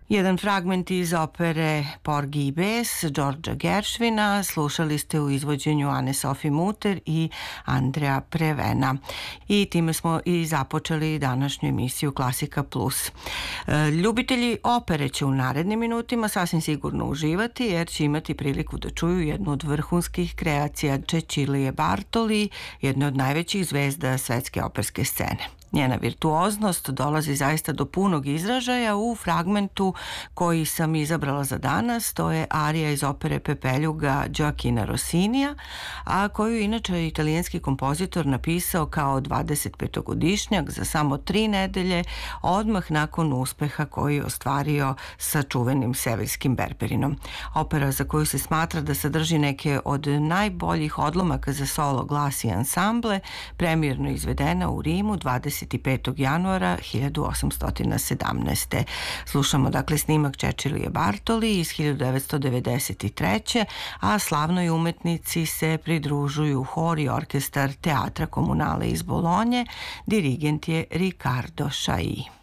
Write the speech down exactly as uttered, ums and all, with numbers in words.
Jedan fragment iz opere Porgy i bes Georgea Gershwina slušali ste u izvođenju Anne-Sophie Mutter i Andreja Prevena. I time smo i započeli današnju emisiju Klasika Plus. Ljubitelji opere će u narednim minutima sasvim sigurno uživati jer će imati priliku da čuju jednu od vrhunskih kreacija Cecilije Bartoli, jedne od najvećih zvezda svetske operske scene. Njena virtuoznost dolazi zaista do punog izražaja u fragmentu koji sam izabrala za danas, to je arija iz opere Pepeljuga Gioachina Rossinija, a koju inače italijanski kompozitor napisao kao dvadesetpetogodišnjak za samo tri nedelje, odmah nakon uspeha koji je ostvario sa čuvenim Seviljskim Berberinom. Opera za koju se smatra da sadrži neke od najboljih odlomaka za solo, glas i ansamble, premijerno izvedena u Rimu dvadeset petog januara hiljadu osamsto sedamnaeste. Slušamo dakle snimak Cecilije Bartoli iz hiljadu devetsto devedeset treće. a slavnoj umetnici se pridružuju hor i orkestar Teatra Komunale iz Bolonje, dirigent je Riccardo Chailly.